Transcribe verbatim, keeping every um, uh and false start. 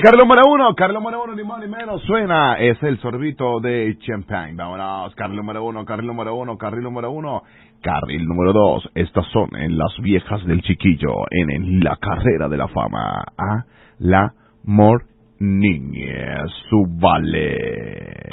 carril número uno, carril número uno, ni más ni menos, suena, es el sorbito de champagne. Vámonos, carril número uno, carril número uno, carril número uno, carril número dos. Estas son en las viejas del chiquillo, en, en la carrera de la fama, a la morniña, subale.